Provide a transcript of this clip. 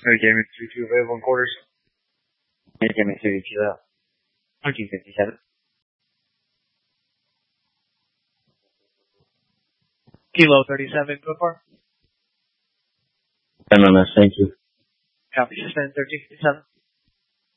Gaming 32 available in quarters. Gaming 32 out. 1957. Kilo 37, go for. MMS, thank you. Copy, suspend 1357.